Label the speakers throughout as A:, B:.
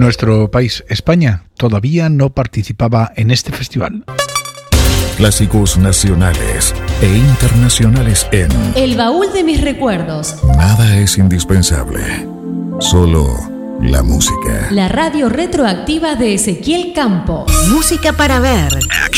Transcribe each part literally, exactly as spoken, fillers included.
A: Nuestro país, España, todavía no participaba en este festival.
B: Clásicos nacionales e internacionales en
C: El baúl de mis recuerdos.
B: Nada es indispensable, solo la música.
C: La radio retroactiva de Ezequiel Campo.
D: Música para ver.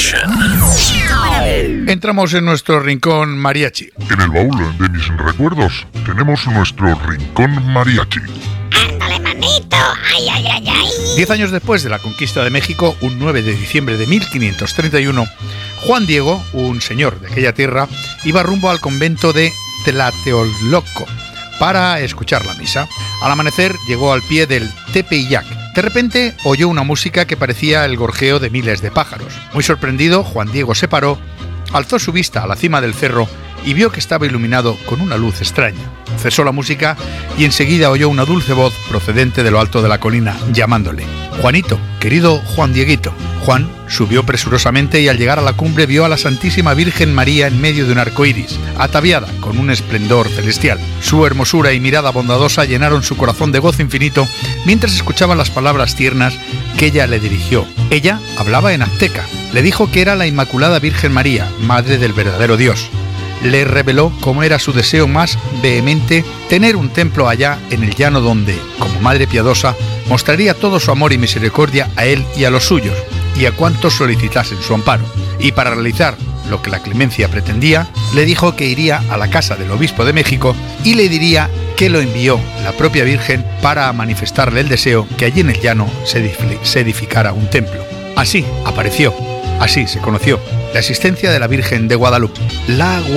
A: Entramos en nuestro rincón mariachi.
E: En el baúl de mis recuerdos tenemos nuestro rincón mariachi.
F: ¡Ándale, manito! ¡Ay, ay, ay, ay!
A: Diez años después de la conquista de México, un nueve de diciembre de mil quinientos treinta y uno, Juan Diego, un señor de aquella tierra, iba rumbo al convento de Tlatelolco para escuchar la misa. Al amanecer llegó al pie del Tepeyac. De repente oyó una música que parecía el gorjeo de miles de pájaros. Muy sorprendido, Juan Diego se paró, alzó su vista a la cima del cerro y vio que estaba iluminado con una luz extraña. Cesó la música y enseguida oyó una dulce voz procedente de lo alto de la colina, llamándole: Juanito, querido Juan Dieguito. Juan subió presurosamente y al llegar a la cumbre vio a la Santísima Virgen María en medio de un arco iris, ataviada con un esplendor celestial. Su hermosura y mirada bondadosa llenaron su corazón de gozo infinito mientras escuchaba las palabras tiernas que ella le dirigió. Ella hablaba en azteca. Le dijo que era la Inmaculada Virgen María, madre del verdadero Dios. Le reveló cómo era su deseo más vehemente tener un templo allá en el llano donde, como madre piadosa, mostraría todo su amor y misericordia a él y a los suyos, y a cuantos solicitasen su amparo. Y para realizar lo que la clemencia pretendía, le dijo que iría a la casa del obispo de México y le diría que lo envió la propia Virgen para manifestarle el deseo que allí en el llano se edificara un templo. Así apareció, así se conoció la existencia de la Virgen de Guadalupe. La